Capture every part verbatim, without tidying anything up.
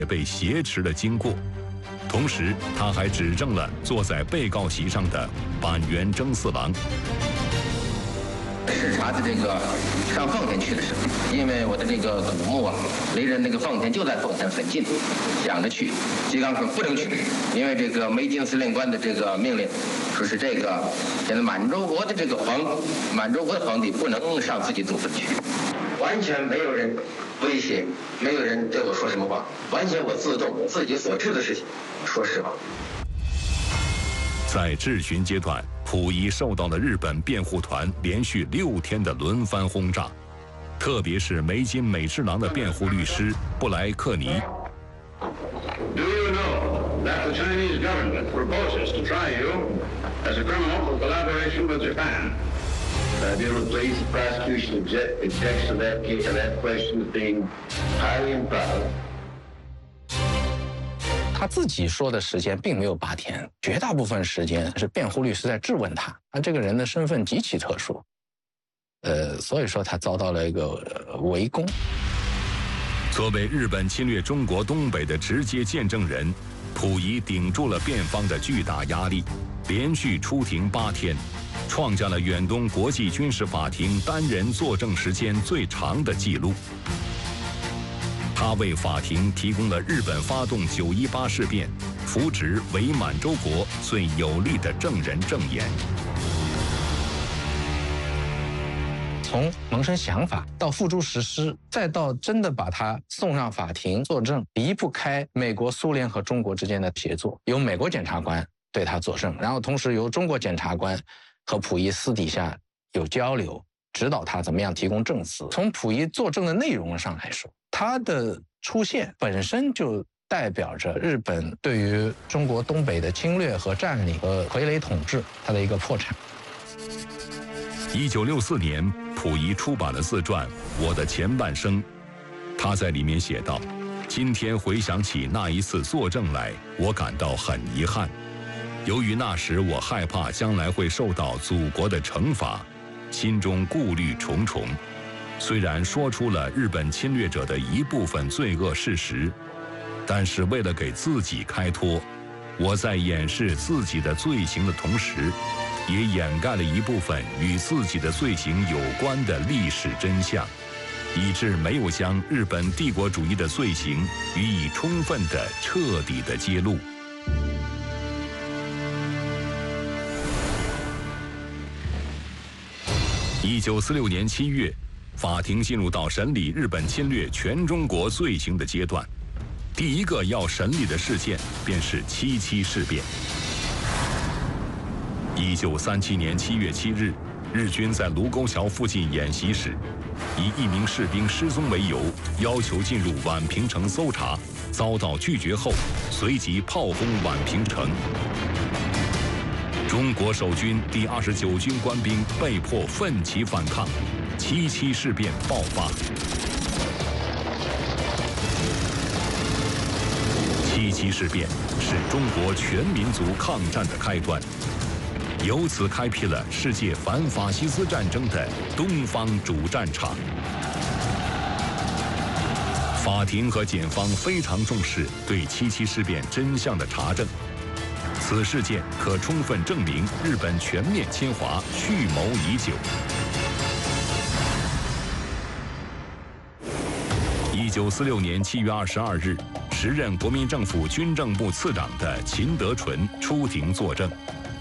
也被挟持的经过。同时，他还指证了坐在被告席上的板垣征四郎。 视察的这个上奉天去的时候，因为我的这个古墓啊，离着那个奉天就在奉天很近，想着去。吉冈说不能去，因为这个梅津司令官的这个命令，说是这个现在满洲国的这个皇满洲国的皇帝不能上自己祖坟去，完全没有人威胁，没有人对我说什么话，完全我自动自己所知的事情，说实话。 在质询阶段，溥仪受到了日本辩护团连续六天的轮番轰炸，特别是梅津美治郎的辩护律师布莱克尼。 Do you know that the Chinese government proposes to try you as a criminal for collaboration with Japan? Uh, dear police, the prosecution object, objects to that case and that question as being highly improper. 他自己说的时间并没有八天，绝大部分时间是辩护律师在质问他，他这个人的身份极其特殊，呃，所以说他遭到了一个、呃、围攻。 作为日本侵略中国东北的直接见证人，溥仪顶住了辩方的巨大压力，连续出庭八天，创下了远东国际军事法庭单人作证时间最长的纪录。他为法庭提供了日本发动九一八事变、扶植伪满洲国最有力的证人证言。 从萌生想法到付诸实施，再到真的把他送上法庭作证，离不开美国、苏联和中国之间的协作。由美国检察官对他作证，然后同时由中国检察官和溥仪私底下有交流，指导他怎么样提供证词。从溥仪作证的内容上来说，他的出现本身就代表着日本对于中国东北的侵略和占领和傀儡统治它的一个破产。 一九六四年，溥仪出版了自传《我的前半生》，他在里面写道：“今天回想起那一次作证来，我感到很遗憾。由于那时我害怕将来会受到祖国的惩罚，心中顾虑重重。虽然说出了日本侵略者的一部分罪恶事实，但是为了给自己开脱，我在掩饰自己的罪行的同时，也掩盖了一部分与自己的罪行有关的历史真相，以致没有将日本帝国主义的罪行予以充分的、彻底的揭露。”一九四六年七月，法庭进入到审理日本侵略全中国罪行的阶段。第一个要审理的事件便是七七事变。一九三七年七月七日，日军在卢沟桥附近演习时，以一名士兵失踪为由，要求进入宛平城搜查，遭到拒绝后，随即炮轰宛平城。中国守军第二十九军官兵被迫奋起反抗，七七事变爆发。七七事变是中国全民族抗战的开端，由此开辟了世界反法西斯战争的东方主战场。法庭和检方非常重视对七七事变真相的查证。此事件可充分证明日本全面侵华蓄谋已久。一九四六年七月二十二日，时任国民政府军政部次长的秦德纯出庭作证。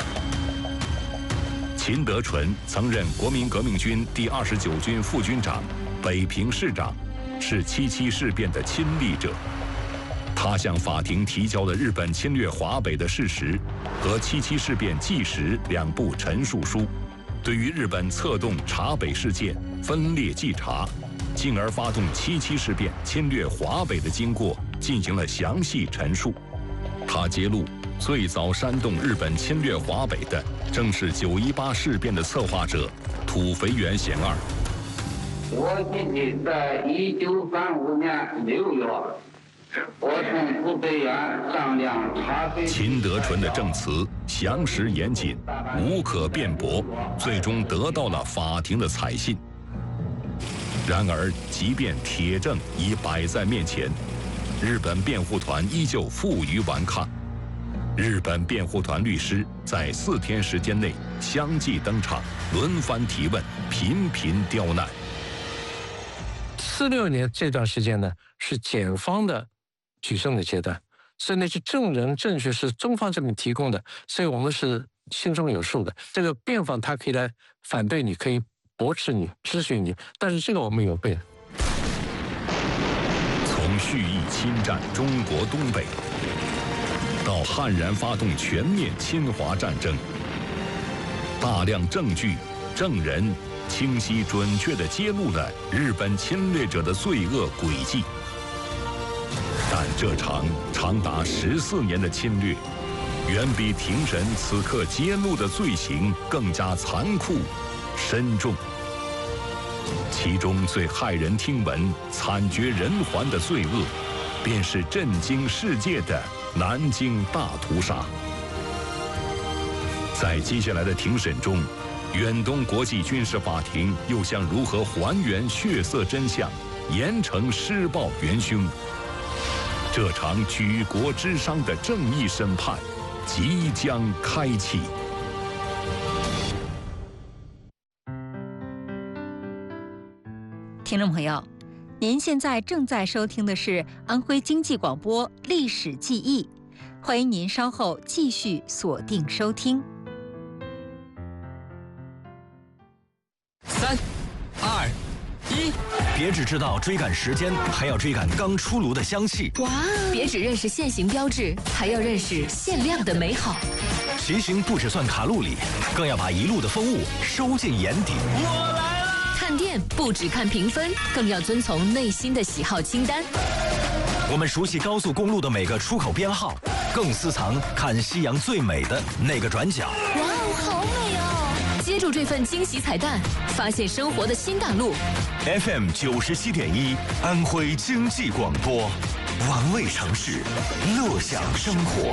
秦德纯曾任国民革命军第二十九军副军长、北平市长，是七七事变的亲历者。他向法庭提交了日本侵略华北的事实和七七事变纪实两部陈述书，对于日本策动察北事件、分裂稽查，进而发动七七事变侵略华北的经过进行了详细陈述。他揭露，最早煽动日本侵略华北的正是九一八事变的策划者土肥原贤二。 我自己在一九三五年六月。我从土肥原上梁察北。 秦德纯的证词详实严谨，无可辩驳，最终得到了法庭的采信。然而，即便铁证已摆在面前， 日本辩护团依旧负隅顽抗。日本辩护团律师在四天时间内相继登场，轮番提问，频频刁难。 四六年这段时间呢，是检方的举证的阶段，所以那些证人证据是中方这边提供的，所以我们是心中有数的。这个辩方他可以来反对你，可以驳斥你、质询你，但是这个我们有备。 从蓄意侵占中国东北，到悍然发动全面侵华战争，大量证据、证人清晰准确地揭露了日本侵略者的罪恶轨迹。但这场长达十四年的侵略，远比庭审此刻揭露的罪行更加残酷、深重。其中最骇人听闻、惨绝人寰的罪恶，便是震惊世界的南京大屠杀。在接下来的庭审中，远东国际军事法庭又将如何还原血色真相，严惩施暴元凶？这场举国之殇的正义审判即将开启。 听众朋友，您现在正在收听的是安徽经济广播《历史记忆》，欢迎您稍后继续锁定收听。 三、二、一，别只知道追赶时间，还要追赶刚出炉的香气。 哇！别只认识现行标志，还要认识限量的美好。 骑行不只算卡路里，更要把一路的风物收进眼底。我来了！ 看店不只看评分，更要遵从内心的喜好清单。 我们熟悉高速公路的每个出口编号，更私藏看夕阳最美的那个转角。 哇哦，好美哦！接住这份惊喜彩蛋，发现生活的新大陆。 F M 九十七点一，安徽经济广播，玩味城市，乐享生活。